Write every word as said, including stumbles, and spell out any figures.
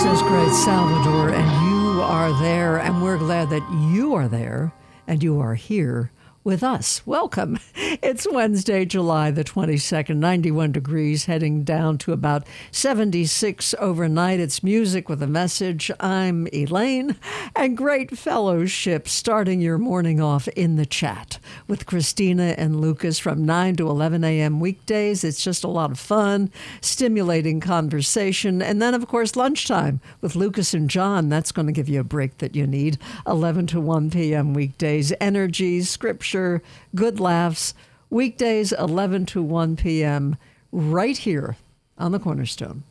says Great Salvador, and you are there, and we're glad that you are there, and you are here with us. Welcome. It's Wednesday, July the twenty-second, ninety-one degrees, heading down to about seventy-six overnight. It's Music with a Message. I'm Elaine, and great fellowship starting your morning off in the chat with Christina and Lucas from nine to eleven a.m. weekdays. It's just a lot of fun, stimulating conversation. And then, of course, lunchtime with Lucas and John. That's going to give you a break that you need. eleven to one p.m. weekdays. Energy, scripture, good laughs. Weekdays, eleven to one p.m. right here on the Cornerstone.